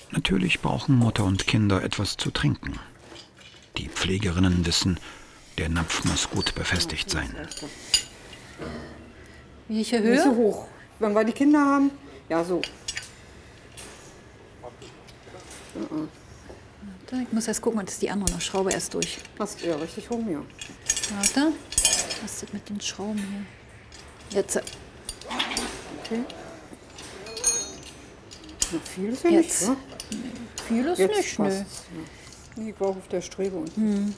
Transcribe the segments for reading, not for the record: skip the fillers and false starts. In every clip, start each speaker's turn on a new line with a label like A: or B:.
A: Natürlich brauchen Mutter und Kinder etwas zu trinken. Die Pflegerinnen wissen, der Napf muss gut befestigt sein.
B: Welche Höhe?
C: Nicht so hoch. Wenn wir die Kinder haben, ja so.
B: Warte, ich muss erst gucken, dass die andere noch Schraube erst durch.
C: Hast du ja richtig rum, ja.
B: Warte. Was ist das mit den Schrauben hier? Jetzt.
C: Okay. Na, viel ist ja
B: Jetzt.
C: nicht, ne?
B: Viel ist
C: Jetzt
B: nicht, nö.
C: passt's, ja. Nee, ich war auf der Strebe unten.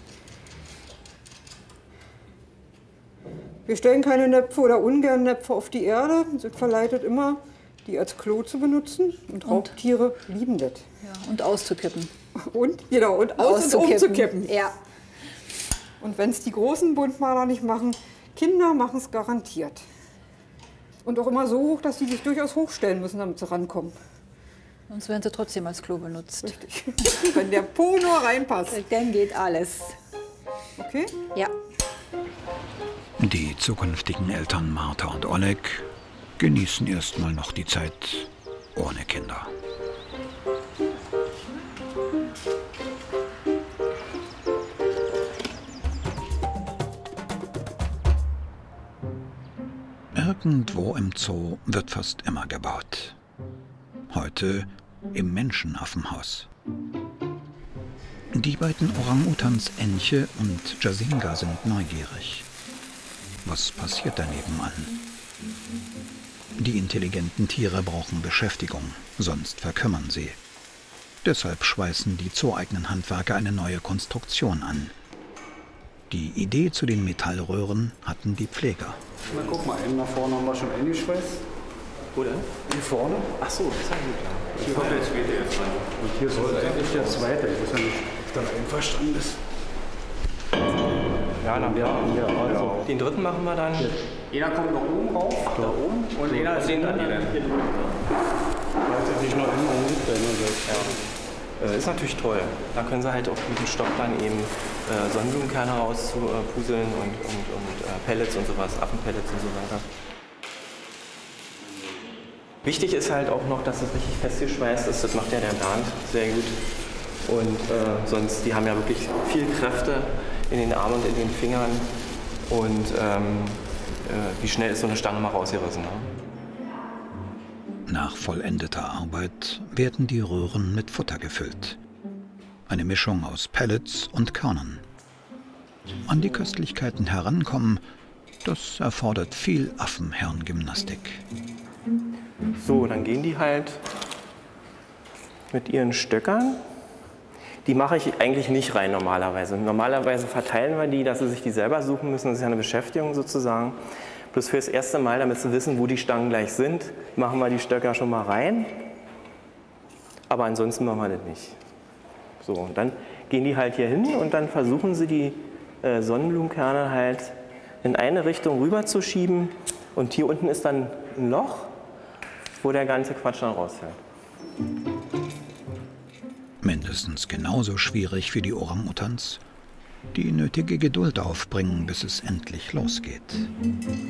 C: Wir stellen keine Näpfe oder ungern Näpfe auf die Erde. Es verleitet immer, die als Klo zu benutzen. Und Raubtiere lieben das.
B: Ja, und auszukippen.
C: Und, genau, und umzukippen.
B: Ja.
C: Und wenn es die großen Buntmaler nicht machen, Kinder machen es garantiert. Und auch immer so hoch, dass die sich durchaus hochstellen müssen, damit sie rankommen.
B: Sonst werden sie trotzdem als Klo benutzt.
C: Richtig. Wenn der Po nur reinpasst.
B: Dann geht alles.
C: Okay?
B: Ja.
A: Die zukünftigen Eltern Martha und Oleg genießen erstmal noch die Zeit ohne Kinder. Irgendwo im Zoo wird fast immer gebaut. Heute im Menschenaffenhaus. Die beiden Orang-Utans Enche und Jasinga sind neugierig. Was passiert da nebenan? Die intelligenten Tiere brauchen Beschäftigung, sonst verkümmern sie. Deshalb schweißen die zooeigenen Handwerker eine neue Konstruktion an. Die Idee zu den Metallröhren hatten die Pfleger.
D: Na, guck mal, einen nach vorne haben wir schon eingeschweißt.
E: Wo denn?
D: Hier vorne.
E: Ach so, das ist ja gut.
D: Hier kommt der zweite jetzt rein. Und hier soll eigentlich der zweite. Ich weiß ja nicht, ob dann einverstanden ist.
E: Ja, dann
D: also.
E: den dritten machen wir dann.
D: Einer kommt noch oben rauf.
E: Ach, da oben. Und einer ist hinter dir dann.
D: Weiß ich nicht noch einen gibt,
E: Ja. Ist natürlich toll. Da können sie halt auf diesem Stock dann eben Sonnenblumenkerne rauspuseln und Pellets und sowas, Affenpellets und so weiter. Wichtig ist halt auch noch, dass es richtig festgeschweißt ist. Das macht ja der Bernd sehr gut. Und sonst, die haben ja wirklich viel Kräfte in den Armen und in den Fingern. Und wie schnell ist so eine Stange mal rausgerissen. Ne?
A: Nach vollendeter Arbeit werden die Röhren mit Futter gefüllt. Eine Mischung aus Pellets und Körnern. An die Köstlichkeiten herankommen, das erfordert viel Affenhirngymnastik.
E: So, dann gehen die halt mit ihren Stöckern. Die mache ich eigentlich nicht rein normalerweise. Normalerweise verteilen wir die, dass sie sich die selber suchen müssen. Das ist ja eine Beschäftigung sozusagen. Bloß für das erste Mal, damit sie wissen, wo die Stangen gleich sind, machen wir die Stöcker schon mal rein. Aber ansonsten machen wir das nicht. So, und dann gehen die halt hier hin und dann versuchen sie die Sonnenblumenkerne halt in eine Richtung rüber zu schieben. Und hier unten ist dann ein Loch, wo der ganze Quatsch dann rausfällt.
A: Mindestens genauso schwierig für die Orang-Utans, die nötige Geduld aufbringen, bis es endlich losgeht.